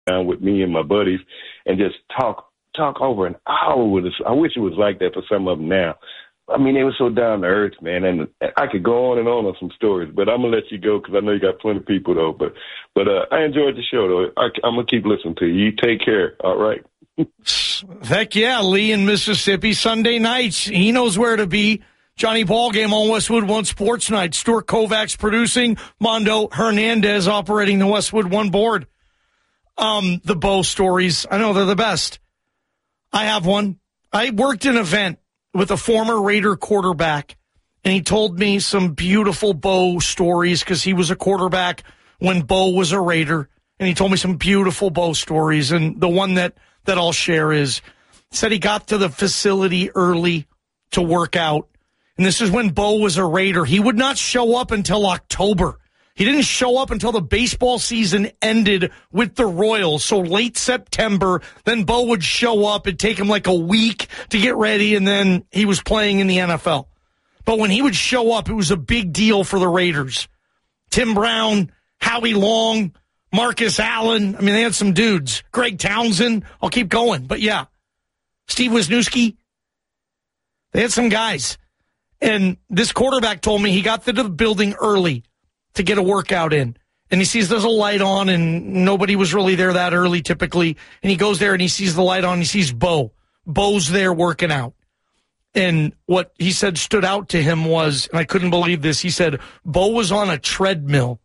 down with me and my buddies and just talk over an hour with us. I wish it was like that for some of them now. I mean, they were so down to earth, man, and I could go on some stories, but I'm gonna let you go because I know you got plenty of people though. But I enjoyed the show though. I'm gonna keep listening to you. You take care. All right. Heck yeah, Lee in Mississippi, Sunday nights. He knows where to be. Johnny Ballgame on Westwood One Sports Night. Stuart Kovacs producing. Mondo Hernandez operating the Westwood One board. The Bo stories, I know they're the best. I have one. I worked an event with a former Raider quarterback, and he told me some beautiful Bo stories because he was a quarterback when Bo was a Raider, and he told me some beautiful Bo stories, and the one that I'll share is, said he got to the facility early to work out, and this is when Bo was a Raider. He would not show up until October. He didn't show up until the baseball season ended with the Royals, so late September. Then Bo would show up. It'd take him like a week to get ready, and then he was playing in the NFL. But when he would show up, it was a big deal for the Raiders. Tim Brown, Howie Long, Marcus Allen. I mean, they had some dudes. Greg Townsend. I'll keep going. But, yeah, Steve Wisniewski. They had some guys. And this quarterback told me he got to the building early to get a workout in. And he sees there's a light on, and nobody was really there that early typically. And he goes there, and he sees the light on, and he sees Bo. Bo's there working out. And what he said stood out to him was, and I couldn't believe this, he said Bo was on a treadmill,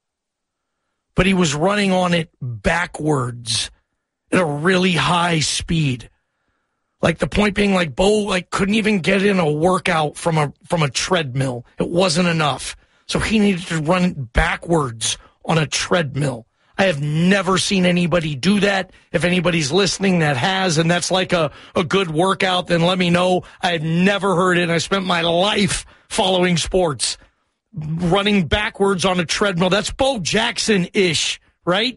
but he was running on it backwards at a really high speed. Like the point being, like Bo couldn't even get in a workout from a treadmill. It wasn't enough. So he needed to run backwards on a treadmill. I have never seen anybody do that. If anybody's listening that has, and that's like a good workout, then let me know. I have never heard it, and I spent my life following sports. Running backwards on a treadmill. That's Bo Jackson-ish, right?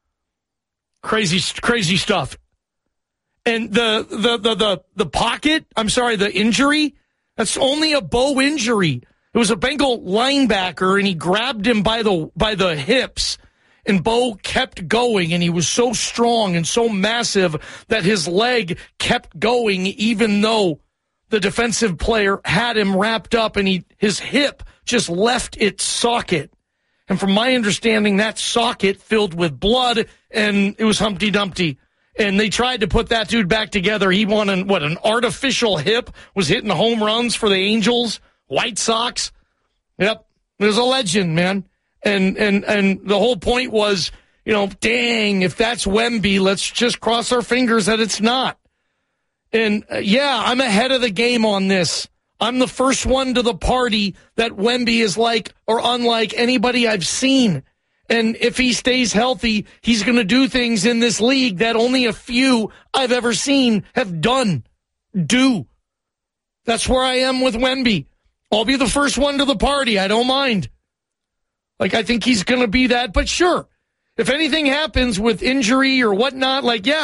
Crazy stuff. And the pocket, the injury, that's only a Bo injury. It was a Bengal linebacker, and he grabbed him by the hips, and Bo kept going, and he was so strong and so massive that his leg kept going even though the defensive player had him wrapped up, and his hip just left its socket. And from my understanding, that socket filled with blood, and it was Humpty Dumpty. And they tried to put that dude back together. He won an artificial hip, was hitting home runs for the Angels, White Sox. Yep, there's a legend, man. And the whole point was, dang, if that's Wemby, let's just cross our fingers that it's not. And, I'm ahead of the game on this. I'm the first one to the party that Wemby is like or unlike anybody I've seen. And if he stays healthy, he's going to do things in this league that only a few I've ever seen have do. That's where I am with Wemby. I'll be the first one to the party. I don't mind. I think he's going to be that. But sure, if anything happens with injury or whatnot,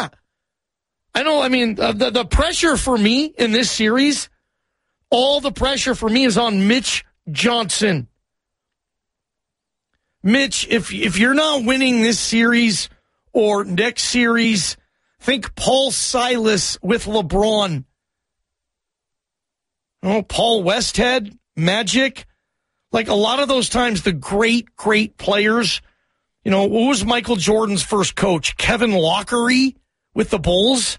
I know, the pressure for me in this series, all the pressure for me is on Mitch Johnson. Mitch, if you're not winning this series or next series, think Paul Silas with LeBron. Paul Westhead, Magic. A lot of those times, the great, great players. What was Michael Jordan's first coach? Kevin Lockery with the Bulls?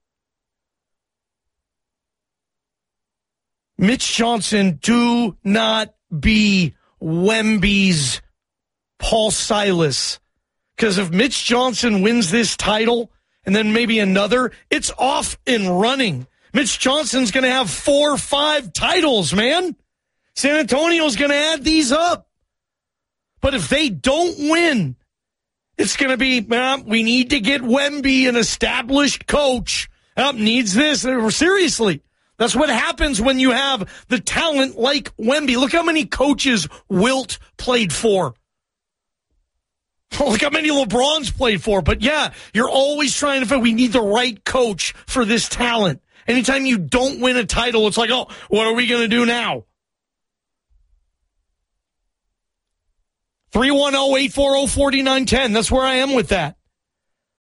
Mitch Johnson, do not be Wemby's Paul Silas. Because if Mitch Johnson wins this title and then maybe another, it's off and running. Mitch Johnson's going to have 4 or 5 titles, man. San Antonio's going to add these up. But if they don't win, it's going to be, we need to get Wemby, an established coach. Needs this. Seriously. That's what happens when you have the talent like Wemby. Look how many coaches Wilt played for. Look how many LeBron's played for. But yeah, you're always trying to find, we need the right coach for this talent. Anytime you don't win a title, it's like, what are we going to do now? 310-840-4910. That's where I am with that.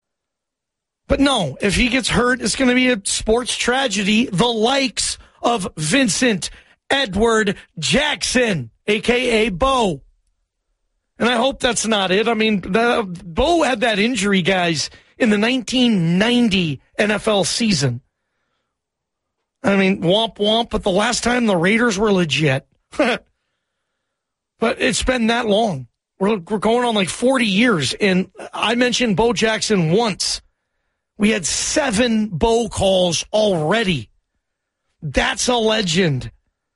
But no, if he gets hurt, it's going to be a sports tragedy, the likes of Vincent Edward Jackson, a.k.a. Bo. And I hope that's not it. I mean, Bo had that injury, guys, in the 1990 NFL season. I mean, womp womp, but the last time the Raiders were legit. But it's been that long. We're going on like 40 years, and I mentioned Bo Jackson once. We had 7 Bo calls already. That's a legend.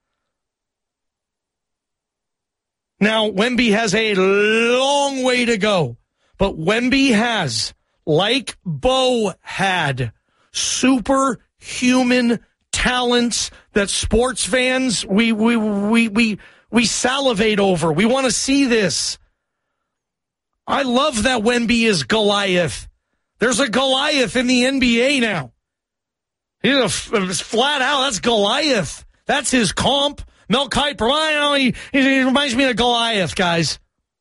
Now, Wemby has a long way to go, but Wemby has, like Bo had, superhuman talents that sports fans, we salivate over. We want to see this. I love that Wemby is Goliath. There's a Goliath in the NBA now. He's flat out. That's Goliath. That's his comp. Mel Kiper. He reminds me of Goliath, guys.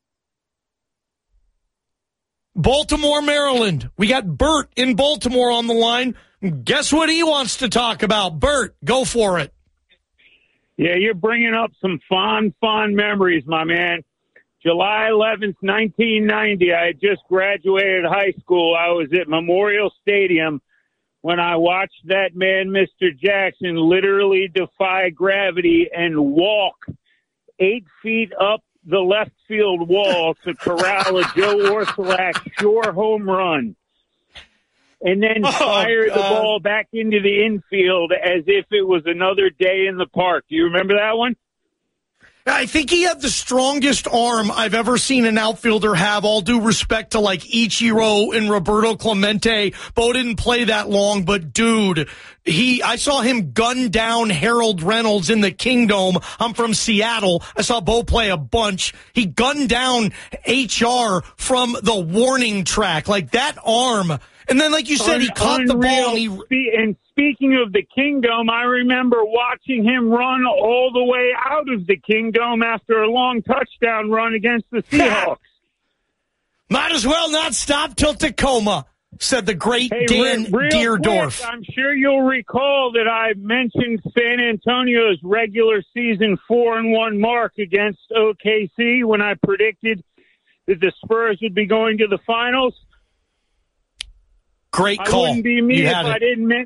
Baltimore, Maryland. We got Bert in Baltimore on the line. Guess what he wants to talk about? Bert, go for it. Yeah, you're bringing up some fond memories, my man. July 11th, 1990, I had just graduated high school. I was at Memorial Stadium when I watched that man, Mr. Jackson, literally defy gravity and walk 8 feet up the left field wall to corral a Joe Orsulak shore home run. And then fire the ball back into the infield as if it was another day in the park. Do you remember that one? I think he had the strongest arm I've ever seen an outfielder have, all due respect to like Ichiro and Roberto Clemente. Bo didn't play that long, but dude, I saw him gun down Harold Reynolds in the Kingdome. I'm from Seattle. I saw Bo play a bunch. He gunned down HR from the warning track, like that arm. And then, like you said, he caught the ball. And speaking of the Kingdome, I remember watching him run all the way out of the Kingdome after a long touchdown run against the Seahawks. Might as well not stop till Tacoma, said the great Dan Deerdorf. Quick, I'm sure you'll recall that I mentioned San Antonio's regular season 4-1 mark against OKC when I predicted that the Spurs would be going to the finals. Great call. I wouldn't be me if I didn't mention.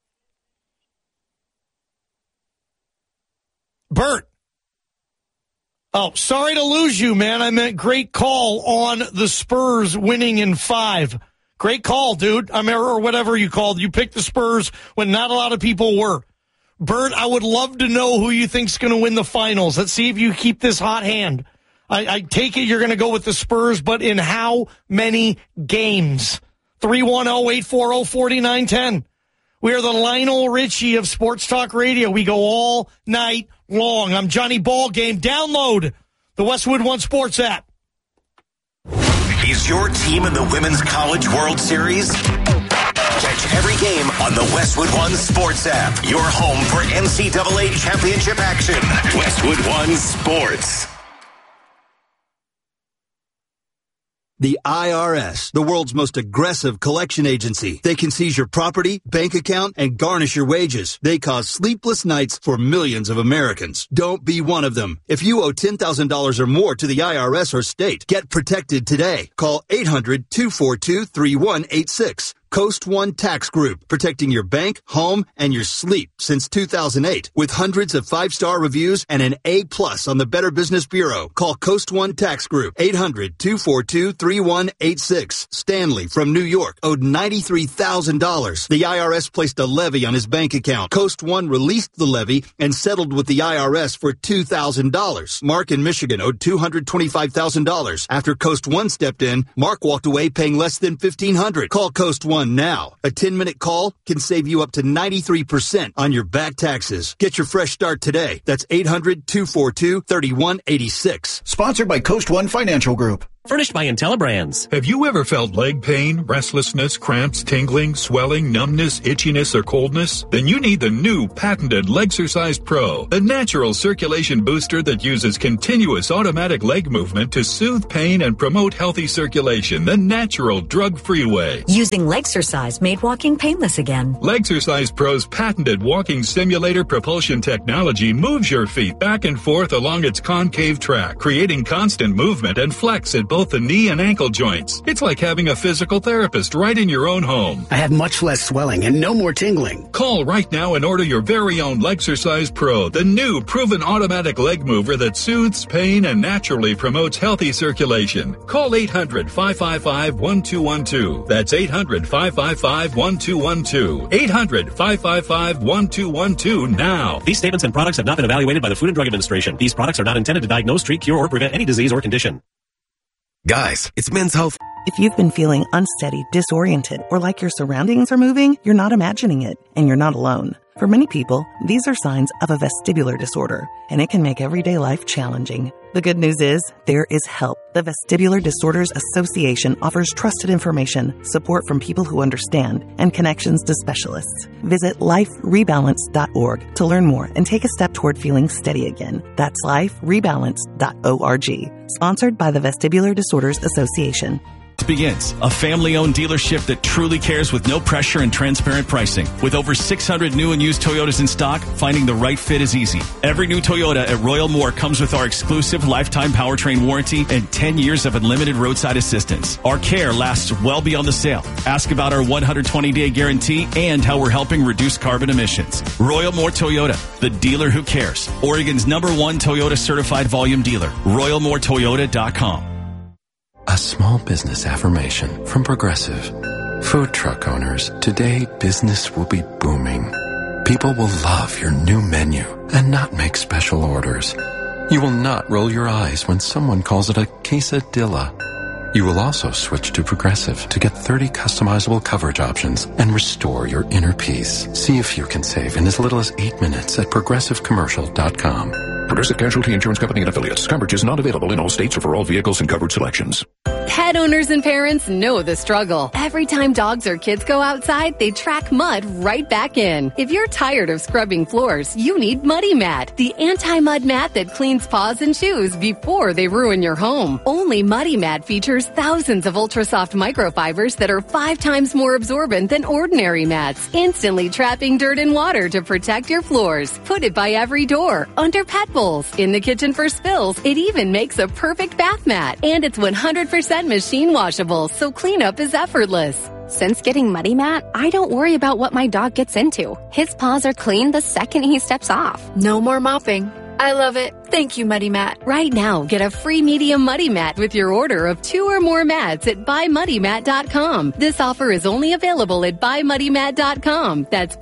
Bert. Oh, sorry to lose you, man. I meant great call on the Spurs winning in 5. Great call, dude. Or whatever you called. You picked the Spurs when not a lot of people were. Bert, I would love to know who you think's going to win the finals. Let's see if you keep this hot hand. I take it you're going to go with the Spurs, but in how many games? 310-840-4910. We are the Lionel Richie of Sports Talk Radio. We go all night long. I'm Johnny Ballgame. Download the Westwood One Sports app. Is your team in the Women's College World Series? Catch every game on the Westwood One Sports app. Your home for NCAA championship action. Westwood One Sports. The IRS, the world's most aggressive collection agency. They can seize your property, bank account, and garnish your wages. They cause sleepless nights for millions of Americans. Don't be one of them. If you owe $10,000 or more to the IRS or state, get protected today. Call 800-242-3186. Coast One Tax Group, protecting your bank, home, and your sleep since 2008. With hundreds of 5-star reviews and an A+ on the Better Business Bureau. Call Coast One Tax Group, 800-242-3186. Stanley from New York owed $93,000. The IRS placed a levy on his bank account. Coast One released the levy and settled with the IRS for $2,000. Mark in Michigan owed $225,000. After Coast One stepped in, Mark walked away paying less than $1,500. Call Coast One now. A 10-minute call can save you up to 93% on your back taxes. Get your fresh start today. That's 800-242-3186. Sponsored by Coast One Financial Group. Furnished by IntelliBrands. Have you ever felt leg pain, restlessness, cramps, tingling, swelling, numbness, itchiness, or coldness? Then you need the new patented Legsercise Pro, a natural circulation booster that uses continuous automatic leg movement to soothe pain and promote healthy circulation the natural drug-free way. Using Legsercise made walking painless again. Legsercise Pro's patented walking simulator propulsion technology moves your feet back and forth along its concave track, creating constant movement and flex at both the knee and ankle joints. It's like having a physical therapist right in your own home. I have much less swelling and no more tingling. Call right now and order your very own Legsercise Pro, the new proven automatic leg mover that soothes pain and naturally promotes healthy circulation. Call 800-555-1212. That's 800-555-1212. 800-555-1212 now. These statements and products have not been evaluated by the Food and Drug Administration. These products are not intended to diagnose, treat, cure, or prevent any disease or condition. Guys, it's Men's Health. If you've been feeling unsteady, disoriented, or like your surroundings are moving, you're not imagining it, and you're not alone. For many people, these are signs of a vestibular disorder, and it can make everyday life challenging. The good news is, there is help. The Vestibular Disorders Association offers trusted information, support from people who understand, and connections to specialists. Visit liferebalance.org to learn more and take a step toward feeling steady again. That's liferebalance.org. Sponsored by the Vestibular Disorders Association. Begins a family-owned dealership that truly cares with no pressure and transparent pricing. With over 600 new and used Toyotas in stock, finding the right fit is easy. Every new Toyota at Royal Moore comes with our exclusive lifetime powertrain warranty and 10 years of unlimited roadside assistance. Our care lasts well beyond the sale. Ask about our 120-day guarantee and how we're helping reduce carbon emissions. Royal Moore Toyota, the dealer who cares. Oregon's #1 Toyota certified volume dealer. RoyalMooreToyota.com. A small business affirmation from Progressive. Food truck owners, today business will be booming. People will love your new menu and not make special orders. You will not roll your eyes when someone calls it a quesadilla. You will also switch to Progressive to get 30 customizable coverage options and restore your inner peace. See if you can save in as little as 8 minutes at ProgressiveCommercial.com. Progressive Casualty Insurance Company and Affiliates. Coverage is not available in all states or for all vehicles and covered selections. Pet owners and parents know the struggle. Every time dogs or kids go outside, they track mud right back in. If you're tired of scrubbing floors, you need Muddy Mat, the anti-mud mat that cleans paws and shoes before they ruin your home. Only Muddy Mat features thousands of ultra-soft microfibers that are 5 times more absorbent than ordinary mats, instantly trapping dirt and water to protect your floors. Put it by every door, under pet bowls, in the kitchen for spills. It even makes a perfect bath mat. And it's 100% machine washable, so cleanup is effortless. Since getting Muddy Mat, I don't worry about what my dog gets into. His paws are clean the second he steps off. No more mopping. I love it. Thank you, Muddy Mat. Right now, get a free medium Muddy Mat with your order of 2 or more mats at buymuddymat.com. This offer is only available at buymuddymat.com. That's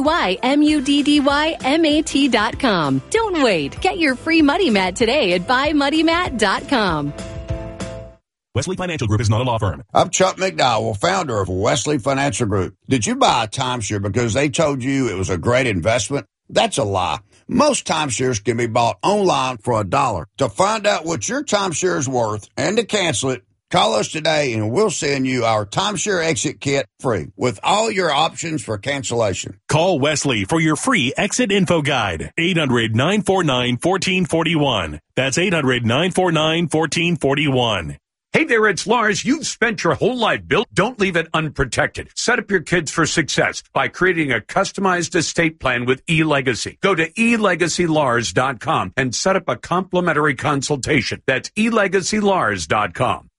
BUYMUDDYMAT.com. Don't wait. Get your free Muddy Mat today at buymuddymat.com. Wesley Financial Group is not a law firm. I'm Chuck McDowell, founder of Wesley Financial Group. Did you buy a timeshare because they told you it was a great investment? That's a lie. Most timeshares can be bought online for $1. To find out what your timeshare is worth and to cancel it, call us today and we'll send you our timeshare exit kit free with all your options for cancellation. Call Wesley for your free exit info guide. 800-949-1441. That's 800-949-1441. Hey there, it's Lars. You've spent your whole life built. Don't leave it unprotected. Set up your kids for success by creating a customized estate plan with eLegacy. Go to elegacylars.com and set up a complimentary consultation. That's elegacylars.com.